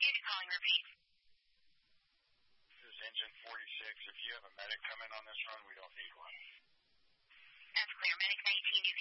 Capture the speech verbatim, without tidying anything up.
You're calling repeat. This is Engine forty-six. If you have a medic coming on this run, we don't need one. That's clear. Medic nineteen, do